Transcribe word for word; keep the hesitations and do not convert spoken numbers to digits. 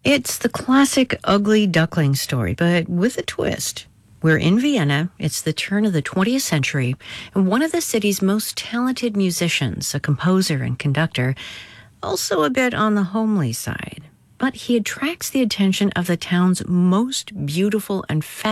It's the classic ugly duckling story, but with a twist. We're in Vienna. It's the turn of the twentieth century, and one of the city's most talented musicians, a composer and conductor, also a bit on the homely side. But he attracts the attention of the town's most beautiful and fashionable